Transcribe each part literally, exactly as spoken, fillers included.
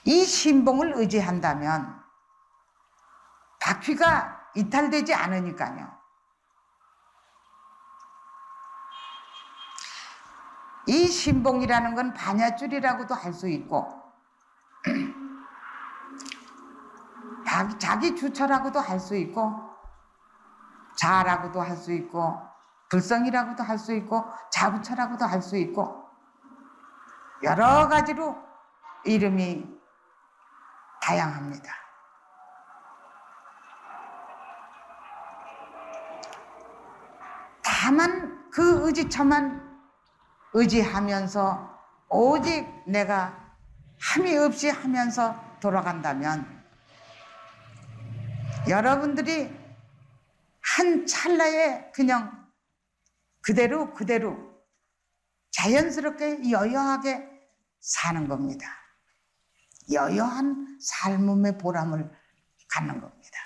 이 신봉을 의지한다면 바퀴가 이탈되지 않으니까요. 이 신봉이라는 건 반야줄이라고도 할 수 있고 자기 주처라고도 할 수 있고 자라고도 할 수 있고 불성이라고도 할 수 있고 자부처라고도 할 수 있고 여러 가지로 이름이 다양합니다. 다만 그 의지처만 의지하면서 오직 내가 함이 없이 하면서 돌아간다면 여러분들이 한 찰나에 그냥 그대로 그대로 자연스럽게 여여하게 사는 겁니다. 여여한 삶의 보람을 갖는 겁니다.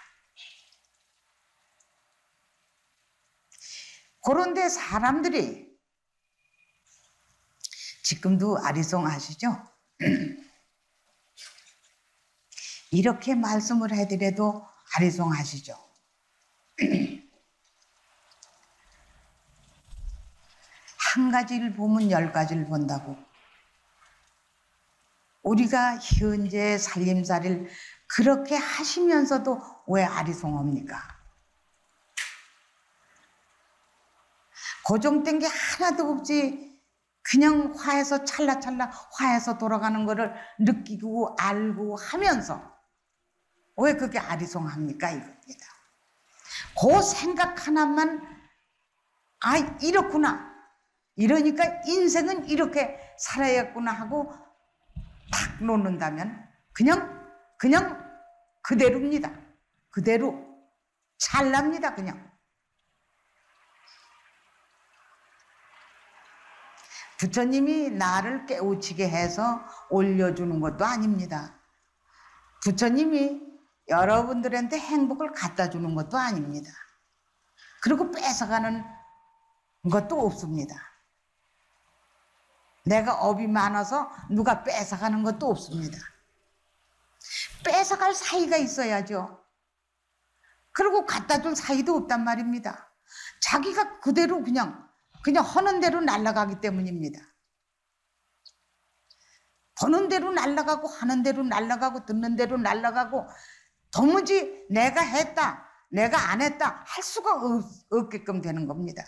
그런데 사람들이 지금도 아리송하시죠? 이렇게 말씀을 해드려도 아리송하시죠? 한 가지를 보면 열 가지를 본다고. 우리가 현재 살림살이를 그렇게 하시면서도 왜 아리송합니까? 고정된 게 하나도 없지. 그냥 화해서 찰나찰나 화해서 돌아가는 거를 느끼고 알고 하면서 왜 그게 아리송합니까? 이겁니다. 그 생각 하나만 아 이렇구나. 이러니까 인생은 이렇게 살아야겠구나 하고 탁 놓는다면 그냥 그냥 그대로입니다. 그대로 찰납니다. 그냥. 부처님이 나를 깨우치게 해서 올려주는 것도 아닙니다. 부처님이 여러분들한테 행복을 갖다 주는 것도 아닙니다. 그리고 뺏어가는 것도 없습니다. 내가 업이 많아서 누가 뺏어가는 것도 없습니다. 뺏어갈 사이가 있어야죠. 그리고 갖다 줄 사이도 없단 말입니다. 자기가 그대로 그냥 그냥 하는 대로 날아가기 때문입니다. 보는 대로 날아가고 하는 대로 날아가고 듣는 대로 날아가고 도무지 내가 했다 내가 안 했다 할 수가 없, 없게끔 되는 겁니다.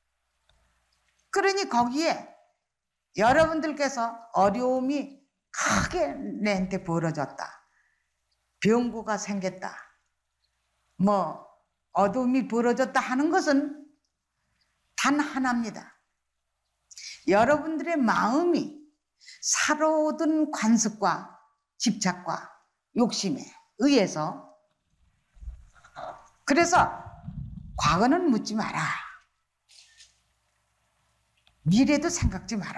그러니 거기에 여러분들께서 어려움이 크게 내한테 벌어졌다. 병고가 생겼다. 뭐 어둠이 벌어졌다 하는 것은 단 하나입니다. 여러분들의 마음이 사로든 관습과 집착과 욕심에 의해서 그래서 과거는 묻지 마라. 미래도 생각지 마라.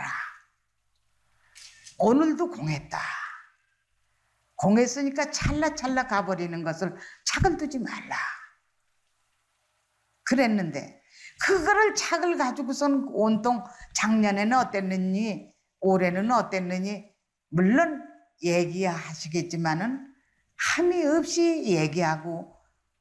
오늘도 공했다. 공했으니까 찰나찰나 가버리는 것을 착을 두지 말라. 그랬는데 그거를 착을 가지고선 온통 작년에는 어땠느니 올해는 어땠느니 물론 얘기하시겠지만은 함이 없이 얘기하고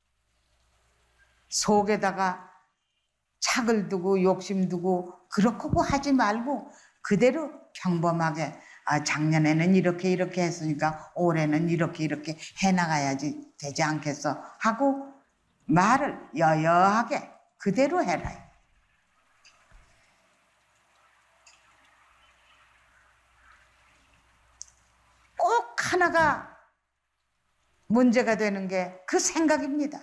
속에다가 착을 두고 욕심 두고 그렇고 하지 말고 그대로 평범하게 아, 작년에는 이렇게 이렇게 했으니까 올해는 이렇게 이렇게 해나가야지 되지 않겠어 하고 말을 여여하게 그대로 해라. 꼭 하나가 문제가 되는 게 그 생각입니다.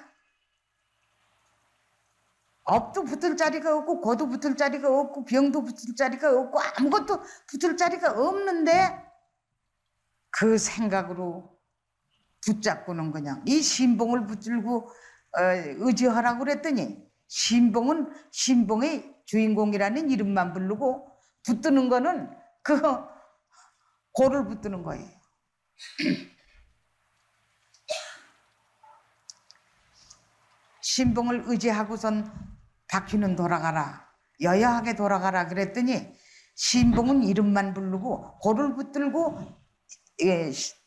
업도 붙을 자리가 없고 고도 붙을 자리가 없고 병도 붙을 자리가 없고 아무것도 붙을 자리가 없는데 그 생각으로 붙잡고는 그냥 이 신봉을 붙들고 어, 의지하라고 그랬더니 신봉은 신봉의 주인공이라는 이름만 부르고 붙드는 거는 그 고를 붙드는 거예요. 신봉을 의지하고선 바퀴는 돌아가라. 여여하게 돌아가라 그랬더니 신봉은 이름만 부르고 고를 붙들고 예,